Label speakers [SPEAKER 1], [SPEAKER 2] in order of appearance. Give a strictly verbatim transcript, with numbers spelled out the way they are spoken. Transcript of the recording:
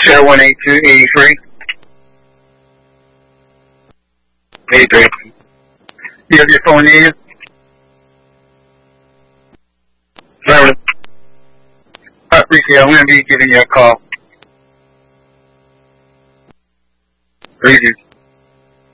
[SPEAKER 1] zero one eight two eight three. eighty-three. You have your phone near you? Affirmative. I appreciate it. I'm going to be giving you a call. Review.